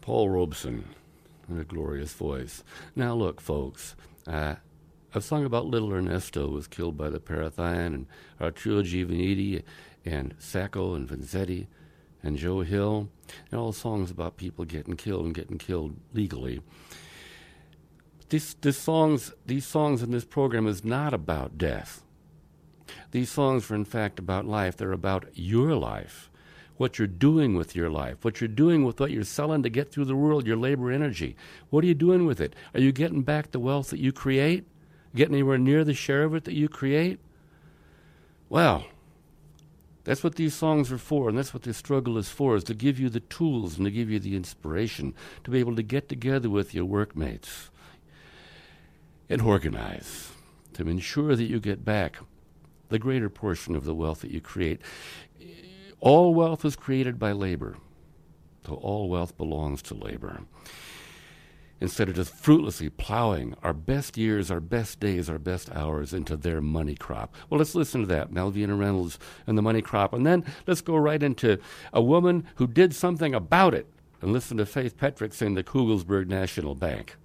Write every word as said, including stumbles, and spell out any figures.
Paul Robeson, in a glorious voice. Now look, folks, uh, I've sung about little Ernesto who was killed by the Parathion, and Arturo Giovannitti, and Sacco, and Vanzetti, and Joe Hill, and all songs about people getting killed and getting killed legally. This, this songs, these songs in this program is not about death. These songs are, in fact, about life. They're about your life, what you're doing with your life, what you're doing with what you're selling to get through the world, your labor energy. What are you doing with it? Are you getting back the wealth that you create? Getting anywhere near the share of it that you create? Well, that's what these songs are for, and that's what this struggle is for, is to give you the tools and to give you the inspiration to be able to get together with your workmates and organize to ensure that you get back the greater portion of the wealth that you create. All wealth is created by labor, so all wealth belongs to labor. Instead of just fruitlessly plowing our best years, our best days, our best hours into their money crop. Well, let's listen to that, Malvina Reynolds and the money crop. And then let's go right into a woman who did something about it. And listen to Faith Petrick sing the Kugelsberg National Bank.